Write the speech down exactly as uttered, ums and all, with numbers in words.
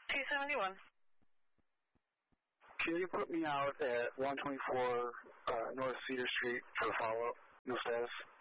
two seventy-one. Can you put me out at one twenty-four uh, North Cedar Street for a follow-up? No status.